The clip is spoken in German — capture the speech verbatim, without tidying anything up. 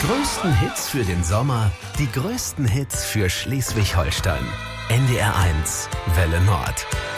größten Hits für den Sommer, die größten Hits für Schleswig-Holstein. N D R eins, Welle Nord.